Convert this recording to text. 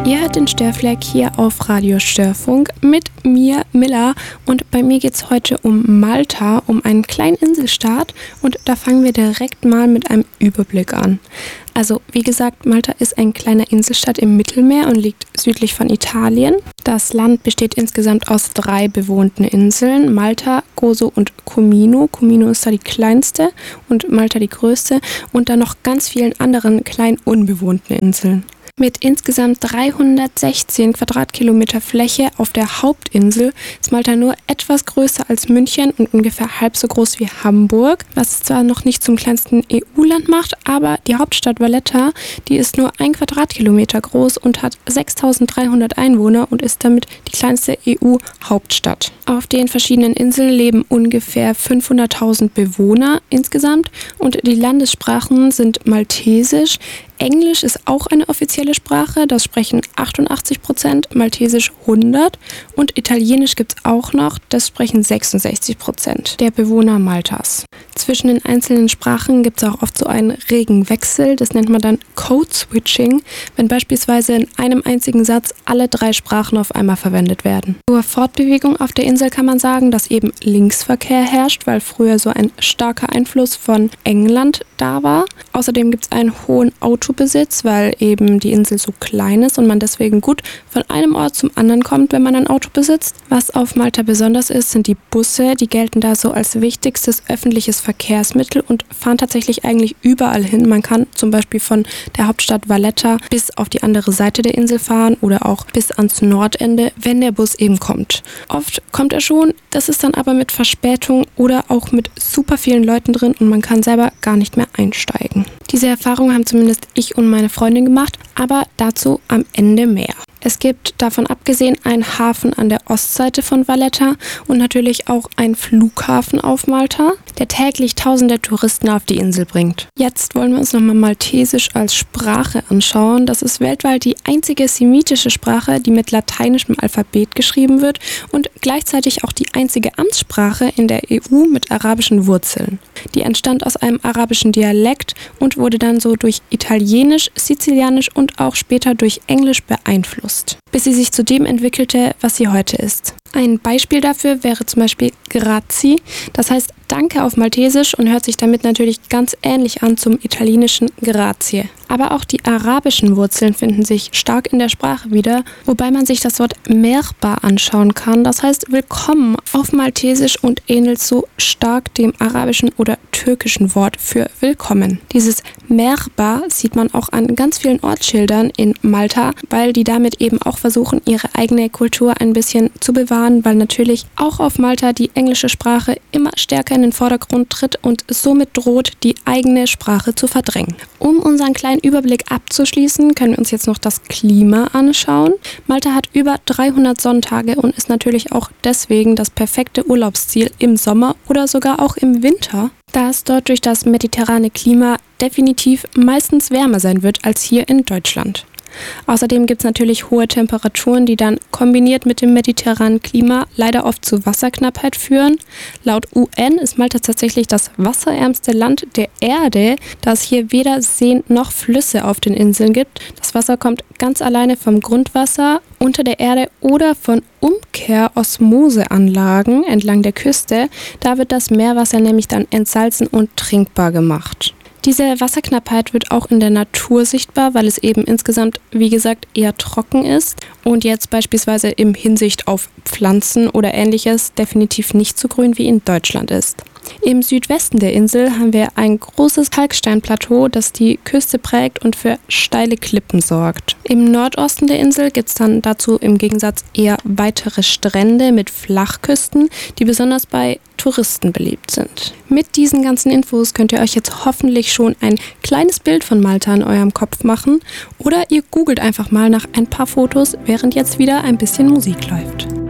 Ihr hört den Störfleck hier auf Radio Störfunk mit mir, Milla. Und bei mir geht es heute um Malta, um einen kleinen Inselstaat. Und da fangen wir direkt mal mit einem Überblick an. Also wie gesagt, Malta ist ein kleiner Inselstaat im Mittelmeer und liegt südlich von Italien. Das Land besteht insgesamt aus 3 bewohnten Inseln, Malta, Gozo und Comino. Comino ist da die kleinste und Malta die größte und dann noch ganz vielen anderen kleinen unbewohnten Inseln. Mit insgesamt 316 Quadratkilometer Fläche auf der Hauptinsel ist Malta nur etwas größer als München und ungefähr halb so groß wie Hamburg, was es zwar noch nicht zum kleinsten EU-Land macht, aber die Hauptstadt Valletta, die ist nur 1 Quadratkilometer groß und hat 6.300 Einwohner und ist damit die kleinste EU-Hauptstadt. Auf den verschiedenen Inseln leben ungefähr 500.000 Bewohner insgesamt und die Landessprachen sind Maltesisch. Englisch ist auch eine offizielle Sprache, das sprechen 88%, Maltesisch 100% und Italienisch gibt es auch noch, das sprechen 66% der Bewohner Maltas. Zwischen den einzelnen Sprachen gibt es auch oft so einen regen Wechsel, das nennt man dann Code-Switching, wenn beispielsweise in einem einzigen Satz alle 3 Sprachen auf einmal verwendet werden. Zur Fortbewegung auf der Insel kann man sagen, dass eben Linksverkehr herrscht, weil früher so ein starker Einfluss von England da war. Außerdem gibt es einen hohen Autobesitz, weil eben die Insel so klein ist und man deswegen gut von einem Ort zum anderen kommt, wenn man ein Auto besitzt. Was auf Malta besonders ist, sind die Busse. Die gelten da so als wichtigstes öffentliches Verkehrsmittel und fahren tatsächlich eigentlich überall hin. Man kann zum Beispiel von der Hauptstadt Valletta bis auf die andere Seite der Insel fahren oder auch bis ans Nordende, wenn der Bus eben kommt. Oft kommt er schon, das ist dann aber mit Verspätung oder auch mit super vielen Leuten drin und man kann selber gar nicht mehr einsteigen. Diese Erfahrung haben zumindest ich und meine Freundin gemacht, aber dazu am Ende mehr. Es gibt davon abgesehen einen Hafen an der Ostseite von Valletta und natürlich auch einen Flughafen auf Malta, der täglich tausende Touristen auf die Insel bringt. Jetzt wollen wir uns nochmal Maltesisch als Sprache anschauen. Das ist weltweit die einzige semitische Sprache, die mit lateinischem Alphabet geschrieben wird und gleichzeitig auch die einzige Amtssprache in der EU mit arabischen Wurzeln. Die entstand aus einem arabischen Dialekt und wurde dann so durch Italienisch, Sizilianisch und auch später durch Englisch beeinflusst, bis sie sich zu dem entwickelte, was sie heute ist. Ein Beispiel dafür wäre zum Beispiel Grazie, das heißt Danke auf Maltesisch und hört sich damit natürlich ganz ähnlich an zum italienischen Grazie. Aber auch die arabischen Wurzeln finden sich stark in der Sprache wieder, wobei man sich das Wort Merhaba anschauen kann, das heißt Willkommen auf Maltesisch und ähnelt so stark dem arabischen oder türkischen Wort für Willkommen. Dieses Merhaba sieht man auch an ganz vielen Ortsschildern in Malta, weil die damit eben auch versuchen, ihre eigene Kultur ein bisschen zu bewahren, weil natürlich auch auf Malta die englische Sprache immer stärker in den Vordergrund tritt und somit droht, die eigene Sprache zu verdrängen. Um unseren kleinen Überblick abzuschließen, können wir uns jetzt noch das Klima anschauen. Malta hat über 300 Sonntage und ist natürlich auch deswegen das perfekte Urlaubsziel im Sommer oder sogar auch im Winter, da es dort durch das mediterrane Klima definitiv meistens wärmer sein wird als hier in Deutschland. Außerdem gibt es natürlich hohe Temperaturen, die dann kombiniert mit dem mediterranen Klima leider oft zu Wasserknappheit führen. Laut UN ist Malta tatsächlich das wasserärmste Land der Erde, da es hier weder Seen noch Flüsse auf den Inseln gibt. Das Wasser kommt ganz alleine vom Grundwasser unter der Erde oder von Umkehr-Osmoseanlagen entlang der Küste. Da wird das Meerwasser nämlich dann entsalzen und trinkbar gemacht. Diese Wasserknappheit wird auch in der Natur sichtbar, weil es eben insgesamt, wie gesagt, eher trocken ist und jetzt beispielsweise in Hinsicht auf Pflanzen oder Ähnliches definitiv nicht so grün wie in Deutschland ist. Im Südwesten der Insel haben wir ein großes Kalksteinplateau, das die Küste prägt und für steile Klippen sorgt. Im Nordosten der Insel gibt es dann dazu im Gegensatz eher weitere Strände mit Flachküsten, die besonders bei Touristen beliebt sind. Mit diesen ganzen Infos könnt ihr euch jetzt hoffentlich schon ein kleines Bild von Malta in eurem Kopf machen oder ihr googelt einfach mal nach ein paar Fotos, während jetzt wieder ein bisschen Musik läuft.